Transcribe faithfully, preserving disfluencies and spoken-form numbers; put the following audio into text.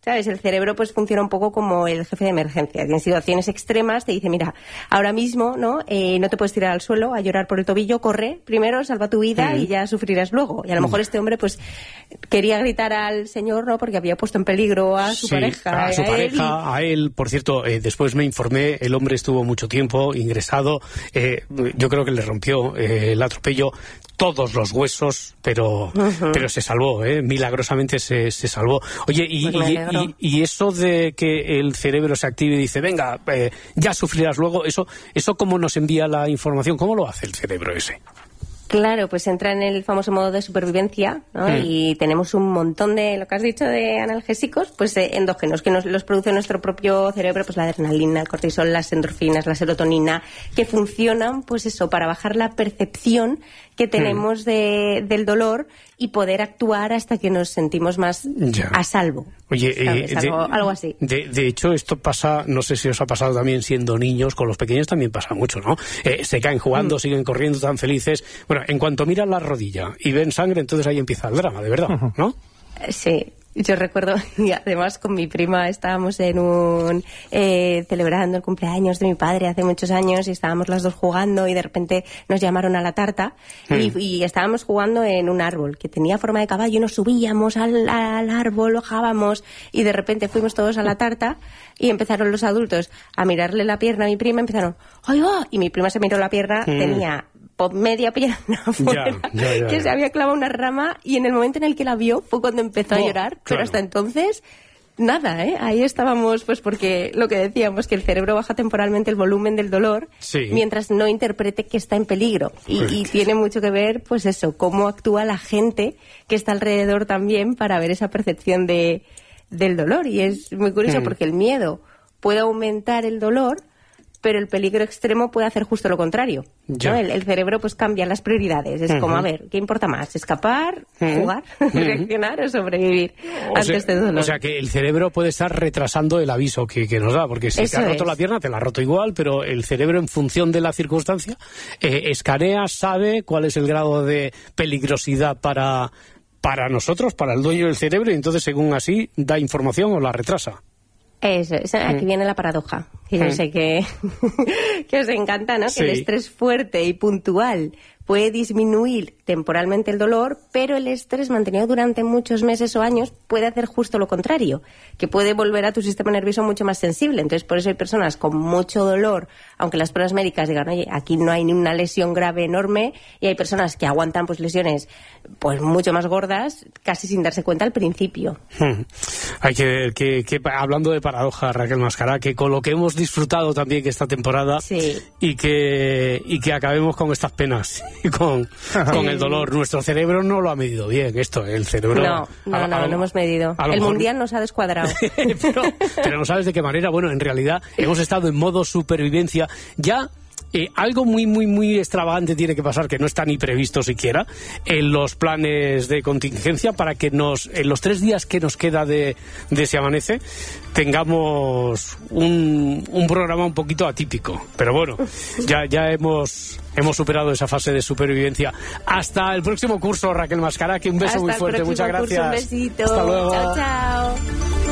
¿Sabes? El cerebro pues funciona un poco como el jefe de emergencia. En situaciones extremas te dice, mira, ahora mismo no eh, no te puedes tirar al suelo a llorar por el tobillo, corre primero, salva tu vida mm. y ya sufrirás luego. Y a lo mejor este hombre pues quería gritar al señor, ¿no? Porque había puesto en peligro a su sí, pareja. a su a pareja, él. a él. Por cierto, eh, después me informé, el hombre estuvo mucho tiempo ingresado. Eh, yo creo que le rompió eh, el atropello todos los huesos, pero uh-huh. pero se salvó, ¿eh? Milagrosamente se, se salvó. Oye, y, pues y, y, y eso de que el cerebro se active y dice, venga, eh, ya sufrirás luego, eso, eso ¿cómo nos envía la información? ¿Cómo lo hace el cerebro ese? Claro, pues entra en el famoso modo de supervivencia, ¿no? Mm. Y tenemos un montón de, lo que has dicho, de analgésicos, pues eh, endógenos, que nos los produce nuestro propio cerebro, pues la adrenalina, el cortisol, las endorfinas, la serotonina, que funcionan, pues eso, para bajar la percepción que tenemos mm. de, del dolor y poder actuar hasta que nos sentimos más ya. a salvo. Oye, eh, algo, de, algo así. De, de hecho, esto pasa, no sé si os ha pasado también siendo niños, con los pequeños también pasa mucho, ¿no? Eh, se caen jugando, mm. siguen corriendo tan felices. Bueno, en cuanto miran la rodilla y ven sangre, entonces ahí empieza el drama, de verdad, ¿no? Sí. Yo recuerdo, y además con mi prima estábamos en un eh, celebrando el cumpleaños de mi padre hace muchos años y estábamos las dos jugando y de repente nos llamaron a la tarta mm. y, y estábamos jugando en un árbol que tenía forma de caballo y nos subíamos al, al árbol, bajábamos y de repente fuimos todos a la tarta y empezaron los adultos a mirarle la pierna a mi prima, empezaron, ¡ay, va! Y mi prima se miró la pierna, mm. tenía media pierna afuera, ya, ya, ya, que ya. se había clavado una rama y en el momento en el que la vio fue cuando empezó oh, a llorar, claro. pero hasta entonces nada, ¿eh? Ahí estábamos, pues porque lo que decíamos, que el cerebro baja temporalmente el volumen del dolor sí. mientras no interprete que está en peligro y, y tiene mucho que ver, pues eso, cómo actúa la gente que está alrededor también para ver esa percepción de, del dolor y es muy curioso mm. porque el miedo puede aumentar el dolor, pero el peligro extremo puede hacer justo lo contrario, ¿no? el, el cerebro pues cambia las prioridades, es uh-huh. como, a ver, ¿qué importa más? ¿Escapar, uh-huh. jugar, uh-huh. reaccionar o sobrevivir o ante sea, este dolor? O sea que el cerebro puede estar retrasando el aviso que, que nos da, porque si Eso te ha roto es. la pierna, te la ha roto igual, pero el cerebro en función de la circunstancia eh, escanea, sabe cuál es el grado de peligrosidad para, para nosotros, para el dueño del cerebro, y entonces según así da información o la retrasa. Eso, eso, aquí viene la paradoja, que yo sé que, que os encanta, ¿no? Que sí. el estrés fuerte y puntual puede disminuir temporalmente el dolor, pero el estrés mantenido durante muchos meses o años puede hacer justo lo contrario, que puede volver a tu sistema nervioso mucho más sensible. Entonces, por eso hay personas con mucho dolor, aunque las pruebas médicas digan, oye, aquí no hay ni una lesión grave enorme, y hay personas que aguantan pues lesiones pues mucho más gordas, casi sin darse cuenta al principio. Hmm. Hay que ver que, que, hablando de paradoja, Raquel Mascará, que con lo que hemos disfrutado también que esta temporada sí. y que y que acabemos con estas penas y con, con el dolor. Nuestro cerebro no lo ha medido bien, esto, el cerebro... No, no, a, no, a, no hemos medido. El mejor... mundial nos ha descuadrado. pero, pero no sabes de qué manera. Bueno, en realidad hemos estado en modo supervivencia. Ya... Eh, algo muy, muy, muy extravagante tiene que pasar, que no está ni previsto siquiera en los planes de contingencia, para que nos, en los tres días que nos queda de, de Se Amanece, tengamos un, un programa un poquito atípico. Pero bueno, ya, ya hemos, hemos superado esa fase de supervivencia. Hasta el próximo curso, Raquel Mascará, que un beso Hasta muy fuerte. Muchas gracias. Curso, un besito. Hasta luego. Chao, chao.